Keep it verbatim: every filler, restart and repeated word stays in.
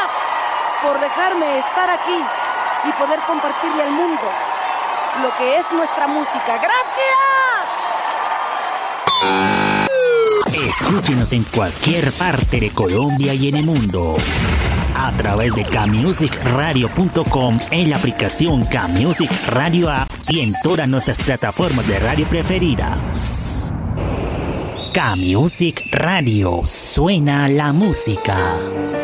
por dejarme estar aquí y poder compartirle al mundo lo que es nuestra música. ¡Gracias! Escúchenos en cualquier parte de Colombia y en el mundo a través de K Music Radio punto com, en la aplicación K Music Radio App y en todas nuestras plataformas de radio preferidas. K Music Radio, suena la música.